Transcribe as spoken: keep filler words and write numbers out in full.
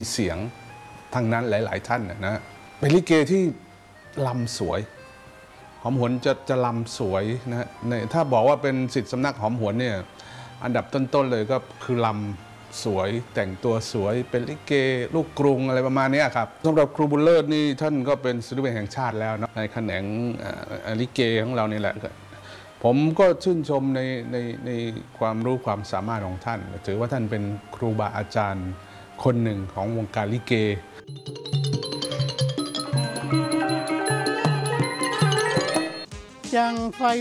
เสียงทางนั้นหลายๆท่านนะเป็นลิเกที่ลำสวยหอมหวนจะจะลำสวยนะถ้าบอกว่าเป็นศิษย์สำนักหอมหวนเนี่ยอันดับต้นๆเลยก็คือลำสวยแต่งตัวสวยเป็นลิเกลูกกรุงอะไรประมาณนี้ครับสำหรับครูบุญเลิศนี่ท่านก็เป็นศิลปินแห่งชาติแล้วนะในแขนงลิเกของเรานี่แหละผมก็ชื่นชมในในในความรู้ความสามารถของท่านถือว่าท่านเป็นครูบาอาจารย์คนหนึ่งของวงการลิเกยังไฟ